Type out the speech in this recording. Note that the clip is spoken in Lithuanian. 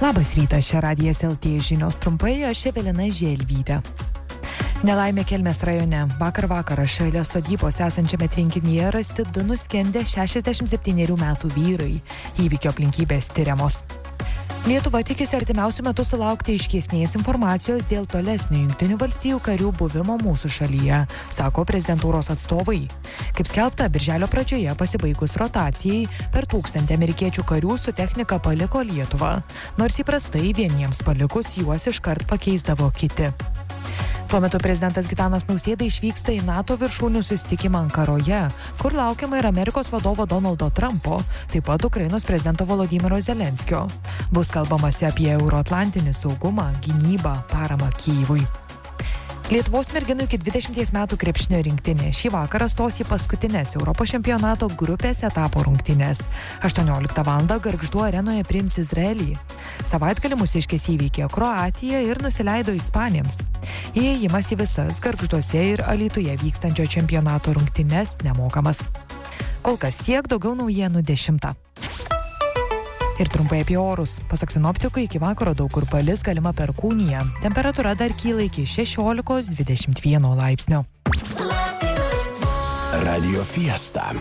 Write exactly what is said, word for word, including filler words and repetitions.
Labas rytas, čia Radijas L T žinios trumpai, aš Evelina Želvytė. Nelaimė Kelmės rajone. Vakar vakarą šalia sodybos esančiame tvenkinyje rasti du nuskendę šešiasdešimt septynerių metų vyrai. Įvykio aplinkybės tyriamos. Lietuva tikisi artimiausių metų sulaukti aiškesnės informacijos dėl tolesnio Jungtinių valstijų karių buvimo mūsų šalyje, sako prezidentūros atstovai. Kaip skelbta, birželio pradžioje pasibaigus rotacijai, per tūkstantį amerikiečių karių su technika paliko Lietuvą, nors įprastai vieniems palikus juos iškart pakeisdavo kiti. Tuo metu prezidentas Gitanas Nausėda išvyksta į NATO viršūnių susitikimą Ankaroje, kur laukiama ir Amerikos vadovo Donaldo Trumpo, taip pat Ukrainos prezidento Volodymyro Zelenskio. Bus kalbamasi apie euroatlantinį saugumą, gynybą, paramą Kyjivui. Lietuvos merginų iki dvidešimties metų krepšinio rinktinė šį vakarą stos į paskutines Europos čempionato grupės etapo rungtynes. aštuonioliktą valandą Gargždų arenoje priims Izraelį. Savaitgalį mūsiškės įveikė Kroatiją ir nusileido ispanėms. Įėjimas į visas Gargžduose ir Alytuje vykstančio čempionato rungtynes nemokamas. Kol kas tiek, daugiau naujienų dešimtą. Ir trumpai apie orus. Pasak sinoptikų, iki vakaro daug kur palis, galima perkūnija. Temperatūra dar kyla iki šešiolikos dvidešimt vieno laipsnio. Radio Fiesta.